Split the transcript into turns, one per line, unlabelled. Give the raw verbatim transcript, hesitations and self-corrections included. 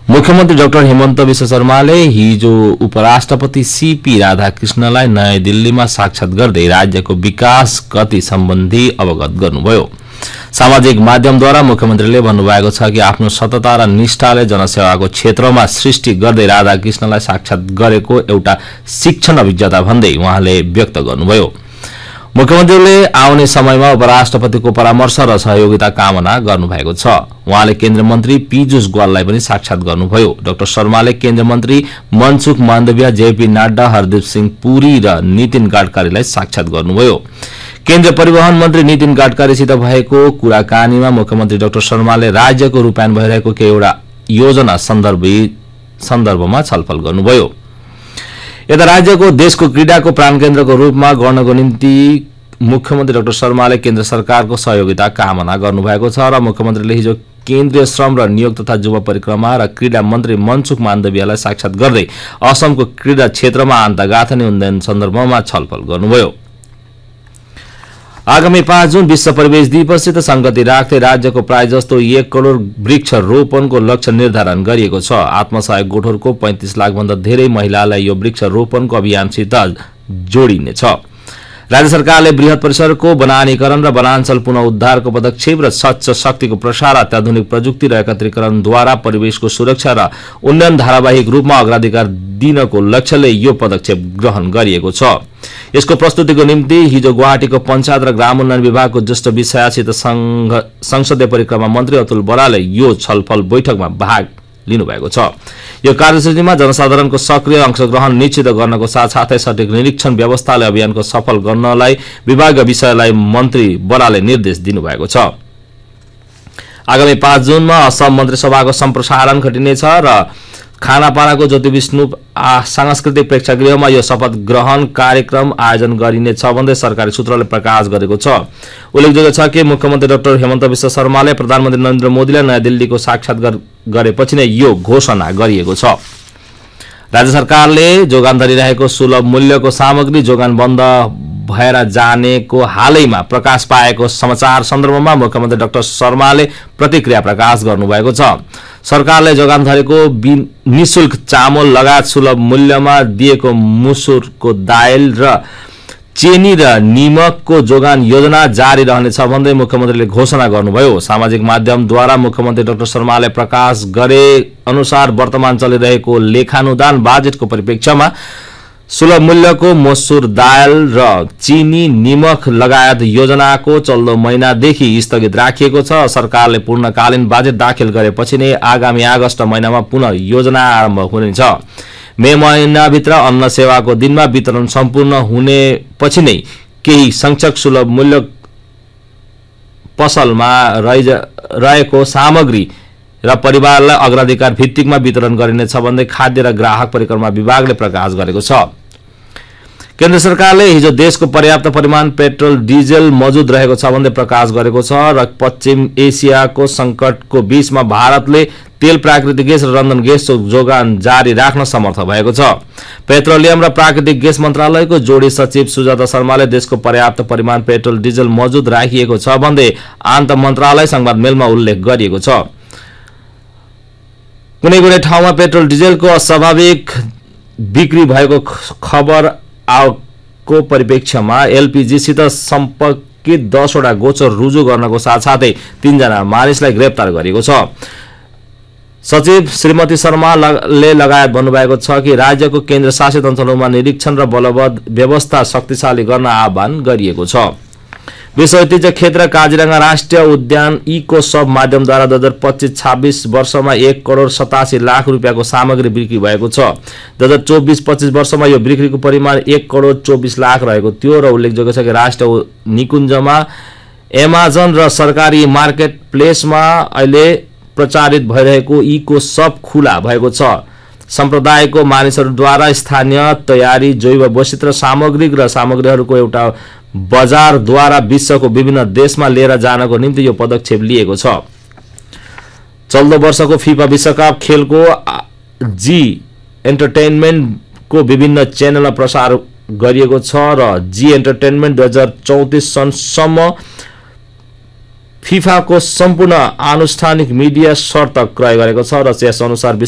मुख्यमन्त्री डाक्टर हेमन्त विश्व शर्माले हिजो उपराष्ट्रपति सीपी राधाकृष्णलाई नयाँ दिल्लीमा साक्षात गर्दै राज्यको विकास गति सम्बन्धी अवगत गर्नुभयो। सामाजिक माध्यमद्वारा मुख्यमन्त्रीले भन्नुभएको छ कि आफ्नो सतता र निष्ठाले जनसेवाको क्षेत्रमा सृष्टि गर्दै राधाकृष्णलाई साक्षात गरेको एउटा शिक्षण अभिज्ञता भन्दै उहाँले व्यक्त गर्नुभयो। मुख्यमन्त्रीले आउने समयमा उपराष्ट्रपतिको परामर्श र सहयोगिता कामना गर्नुभएको छ। उहाँले केन्द्रीय मन्त्री पीयूष गोयललाई पनि साक्षात गर्नुभयो। डाक्टर शर्माले केन्द्रीय मन्त्री मनसुख माण्डविया, जेपी नड्डा, हरदीप सिंह पुरी र नितिन गडकरीलाई साक्षात गर्नुभयो। केन्द्रीय परिवहन मन्त्री नितिन गडकरीसित भएको कुराकानीमा मुख्यमन्त्री डाक्टर शर्माले राज्यको रूपायन भइरहेको केहीवटा योजना सन्दर्भमा छलफल गर्नुभयो। यता राज्यको देशको क्रीडाको प्राणकेन्द्रको रूपमा गर्नको निम्ति मुख्यमन्त्री डाक्टर शर्माले केन्द्र सरकारको सहयोगिता कामना गर्नुभएको छ र मुख्यमन्त्रीले हिजो केन्द्रीय श्रम र नियोग तथा युवा परिक्रमा र क्रीडा मन्त्री मनसुख माण्डवियालाई साक्षात गर्दै असमको क्रीडा क्षेत्रमा अन्तर्गाँथनी उन्नयन सन्दर्भमा छलफल गर्नुभयो। आगामी पाँच जून विश्व परिवेश दिवससित संगति राख्दै राज्यको प्राय जस्तो एक करोड़ वृक्ष रोपनको लक्ष्य निर्धारण गरिएको छ। आत्मसहायक गोठहरूको पैंतीस लाख भन्दा धेरै महिलालाई यो वृक्ष रोपनको अभियानसित जोडिनेछ। राज्य सरकारले बृहत परिसरको वनानीकरण र वनाञ्चल पुनः उद्धारको पदक्षेप र स्वच्छ शक्तिको प्रसार, अत्याधुनिक प्रजुक्ति र एकत्रीकरणद्वारा परिवेशको सुरक्षा र उन्नयन धारावाहिक रूपमा अग्राधिकार दिनको लक्ष्यले यो पदक्षेप ग्रहण गरिएको छ। यसको प्रस्तुतिको निम्ति हिजो गुवाहाटीको पञ्चायत र ग्राम उन्नयन विभागको ज्येष्ठ विषयासित संसदीय परिक्रमा मन्त्री अतुल बराले यो छलफल बैठकमा भाग लिनुभएको छ। यो कार्यसूचीमा जनसाधारणको सक्रिय अंशग्रहण निश्चित गर्नको साथसाथै सटिक निरीक्षण व्यवस्थाले अभियानको सफल गर्नलाई विभागीय विषयलाई मन्त्री बराले निर्देश दिनुभएको छ। आगामी पाँच जुनमा असम मन्त्री सभाको सम्प्रसारण घटिनेछ र खानापाडाको ज्योति विष्णु सांस्कृतिक प्रेक्षागृहमा यो शपथ ग्रहण कार्यक्रम आयोजन गरिनेछ भन्दै सरकारी सूत्रले प्रकाश गरेको छ। उल्लेखयोग्य छ कि मुख्यमन्त्री डाक्टर हेमन्त विश्व शर्माले प्रधानमन्त्री नरेन्द्र मोदीलाई नयाँ दिल्लीको साक्षात गरेपछि नै यो घोषणा गरिएको छ। राज्य सरकारले जोगान धरिरहेको सुलभ मूल्यको सामग्री जोगान बन्द भएर जानेको हालैमा प्रकाश पाएको समाचार सन्दर्भमा मुख्यमन्त्री डाक्टर शर्माले प्रतिक्रिया प्रकाश गर्नुभएको छ। सरकारले जोगान धरेको निशुल्क चामल लगायत सुलभ मूल्यमा दिएको मुसुरको दाइल र चेनी र निमकको जोगान योजना जारी रहनेछ भन्दै मुख्यमन्त्रीले घोषणा गर्नुभयो। सामाजिक माध्यमद्वारा मुख्यमन्त्री डाक्टर शर्माले प्रकाश गरे अनुसार वर्तमान चलिरहेको लेखानुदान बजेटको परिप्रेक्ष्यमा सुलभ मूल्यको मसुर दाल र चीनी निमक लगायत योजनाको चल्दो महिनादेखि स्थगित राखिएको छ। सरकारले पूर्णकालीन बजेट दाखिल गरेपछि नै आगामी अगस्त महिनामा पुनः योजना आरम्भ हुनेछ। मे महिनाभित्र अन्न सेवाको दिनमा वितरण सम्पूर्ण हुने पछि नै केही संख्यक सुलभ मूल्य पसलमा रहेको सामग्री र परिवारलाई अग्राधिकार भित्तिकमा वितरण गरिनेछ भन्दै खाद्य र ग्राहक परिक्रमा विभागले प्रकाश गरेको छ। केन्द्र सरकारले हिजो देशको पर्याप्त परिमाण पेट्रोल डिजेल मौजुद रहेको छ भन्दै प्रकाश गरेको छ र पश्चिम एसियाको संकटको बीचमा भारतले तेल, प्राकृतिक ग्यास र रन्धन ग्यासको जोगान जारी राख्न समर्थ भएको छ। पेट्रोलियम र प्राकृतिक ग्यास मन्त्रालयको जोडी सचिव सुजाता शर्माले देशको पर्याप्त परिमाण पेट्रोल डिजेल मौजुद राखिएको छ भन्दै आन्तः मन्त्रालय संवाद मेलमा उल्लेख गरिएको छ। कुनै कुनै ठाउँमा पेट्रोल डिजेलको अस्वाभाविक बिक्री भएको खबर आएको परिप्रेक्ष्यमा एलपीजीसित सम्पर्कित दसवटा गोचर रुजु गर्नको साथसाथै तीनजना मानिसलाई गिरफ्तार गरिएको छ। सचिव श्रीमती शर्माले लगायत भन्नुभएको छ कि राज्यको केन्द्र शासित अञ्चलहरूमा निरीक्षण र बलवद्ध व्यवस्था शक्तिशाली गर्न आह्वान गरिएको छ। विश्व ऐतिह्य क्षेत्र काजीरंगा राष्ट्रिय उद्यान इको सब माध्यमद्वारा दुई हजार पच्चीस छब्बीस वर्षमा एक करोड़ सतासी लाख रुपियाँको सामग्री बिक्री भएको छ। दुई हजार चौबीस पच्चीस वर्षमा यो बिक्रीको परिमाण एक करोड़ चौबीस लाख रहेको थियो र उल्लेखयोग्य छ कि राष्ट्रिय निकुञ्जमा एमाजन र सरकारी मार्केट प्लेसमा अहिले प्रचारित भइरहेको इको सब खुला भएको छ। सम्प्रदायको मानिसहरूद्वारा स्थानीय तयारी जैव वैचित्र सामग्री र सामग्रीहरूको एउटा बजारद्वारा विश्वको विभिन्न देशमा लिएर जानको निम्ति यो पदक्षेप लिएको छ। चल्दो वर्षको फिफा विश्वकप खेलको जी एन्टरटेनमेन्टको विभिन्न च्यानलमा प्रसार गरिएको छ र जी एन्टरटेनमेन्ट दुई हजार चौतिस सनसम्म फिफाको सम्पूर्ण आनुष्ठानिक मिडिया शर्त क्रय गरेको छ र यस अनुसार